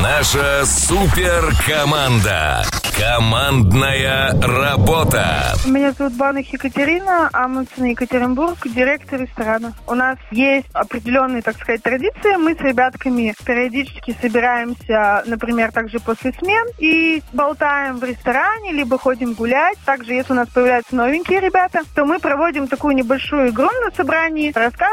Наша суперкоманда. Командная работа. Меня зовут Баных Екатерина, Амундсен, Екатеринбург, директор ресторана. У нас есть определенные, так сказать, традиции. Мы с ребятками периодически собираемся, например, также после смен и болтаем в ресторане, либо ходим гулять. Также, если у нас появляются новенькие ребята, то мы проводим такую небольшую игру на собрании, рассказываем